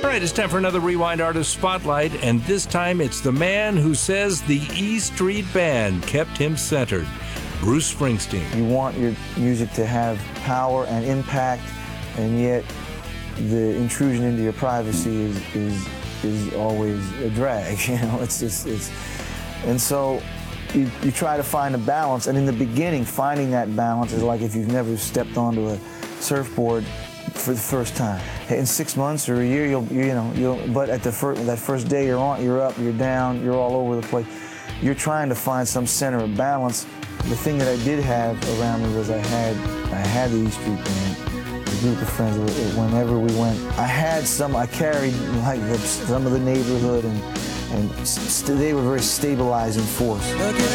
All right, it's time for another Rewind Artist Spotlight, and this time it's the man who says the E Street Band kept him centered, Bruce Springsteen. You want your music to have power and impact, and yet the intrusion into your privacy is always a drag. You know, and so you try to find a balance. And in the beginning, finding that balance is like if you've never stepped onto a surfboard for the first time. In 6 months or a year, but at that first day you're on, you're up, you're down, you're all over the place. You're trying to find some center of balance. The thing that I did have around me was I had the E Street Band, a group of friends. Whenever we went, I carried like some of the neighborhood, and they were a very stabilizing force.